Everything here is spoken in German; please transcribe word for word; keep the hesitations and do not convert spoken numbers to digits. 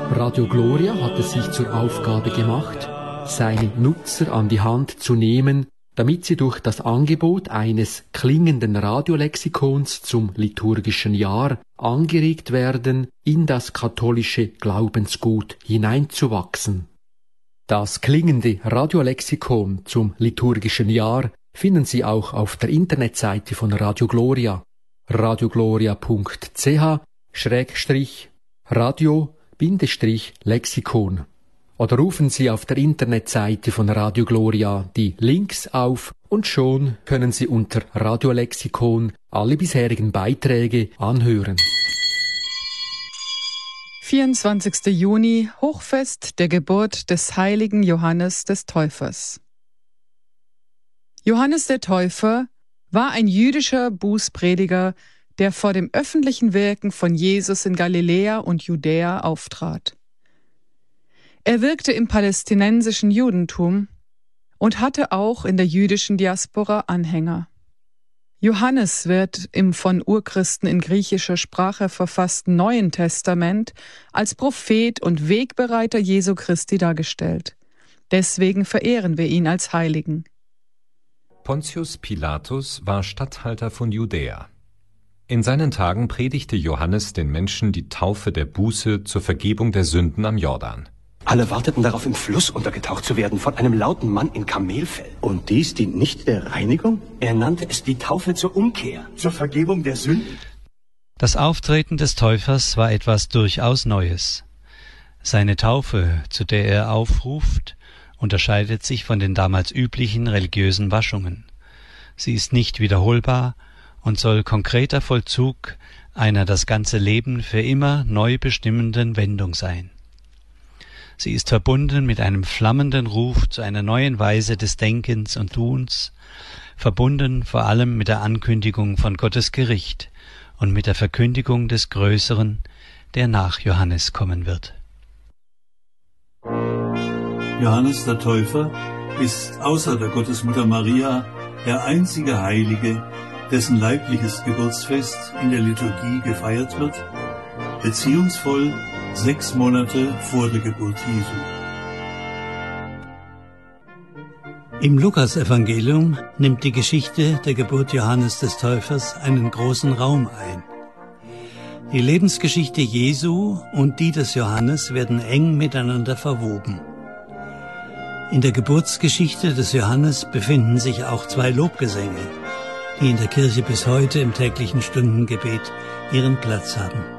Radio Gloria hat es sich zur Aufgabe gemacht, seine Nutzer an die Hand zu nehmen, damit sie durch das Angebot eines klingenden Radiolexikons zum liturgischen Jahr angeregt werden, in das katholische Glaubensgut hineinzuwachsen. Das klingende Radiolexikon zum liturgischen Jahr finden Sie auch auf der Internetseite von Radio Gloria, radiogloria punkt c h schrägstrich radio Lexikon. Oder rufen Sie auf der Internetseite von Radio Gloria die Links auf und schon können Sie unter Radiolexikon alle bisherigen Beiträge anhören. vierundzwanzigster Juni, Hochfest der Geburt des heiligen Johannes des Täufers. Johannes der Täufer war ein jüdischer Bußprediger, der vor dem öffentlichen Wirken von Jesus in Galiläa und Judäa auftrat. Er wirkte im palästinensischen Judentum und hatte auch in der jüdischen Diaspora Anhänger. Johannes wird im von Urchristen in griechischer Sprache verfassten Neuen Testament als Prophet und Wegbereiter Jesu Christi dargestellt. Deswegen verehren wir ihn als Heiligen. Pontius Pilatus war Statthalter von Judäa. In seinen Tagen predigte Johannes den Menschen die Taufe der Buße zur Vergebung der Sünden am Jordan. Alle warteten darauf, im Fluss untergetaucht zu werden von einem lauten Mann in Kamelfell. Und dies dient nicht der Reinigung? Er nannte es die Taufe zur Umkehr, zur Vergebung der Sünden. Das Auftreten des Täufers war etwas durchaus Neues. Seine Taufe, zu der er aufruft, unterscheidet sich von den damals üblichen religiösen Waschungen. Sie ist nicht wiederholbar und soll konkreter Vollzug einer das ganze Leben für immer neu bestimmenden Wendung sein. Sie ist verbunden mit einem flammenden Ruf zu einer neuen Weise des Denkens und Tuns, verbunden vor allem mit der Ankündigung von Gottes Gericht und mit der Verkündigung des Größeren, der nach Johannes kommen wird. Johannes der Täufer ist außer der Gottesmutter Maria der einzige Heilige, dessen leibliches Geburtsfest in der Liturgie gefeiert wird, beziehungsvoll sechs Monate vor der Geburt Jesu. Im Lukasevangelium nimmt die Geschichte der Geburt Johannes des Täufers einen großen Raum ein. Die Lebensgeschichte Jesu und die des Johannes werden eng miteinander verwoben. In der Geburtsgeschichte des Johannes befinden sich auch zwei Lobgesänge, die in der Kirche bis heute im täglichen Stundengebet ihren Platz haben.